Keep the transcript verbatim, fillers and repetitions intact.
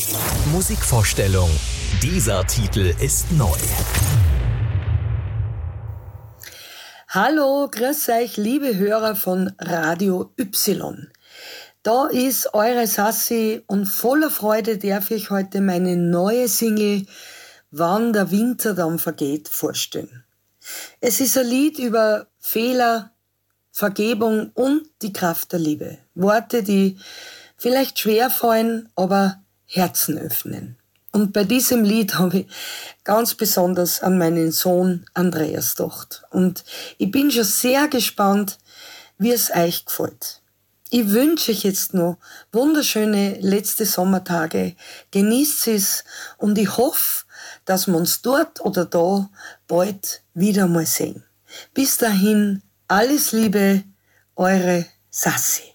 Musikvorstellung. Dieser Titel ist neu. Hallo, grüß euch, liebe Hörer von Radio Y. Da ist eure Sassi und voller Freude darf ich heute meine neue Single Wann der Winter dann vergeht vorstellen. Es ist ein Lied über Fehler, Vergebung und die Kraft der Liebe. Worte, die vielleicht schwer fallen, aber Herzen öffnen. Und bei diesem Lied habe ich ganz besonders an meinen Sohn Andreas gedacht. Und ich bin schon sehr gespannt, wie es euch gefällt. Ich wünsche euch jetzt noch wunderschöne letzte Sommertage. Genießt es und ich hoffe, dass wir uns dort oder da bald wieder mal sehen. Bis dahin, alles Liebe, eure Sassi.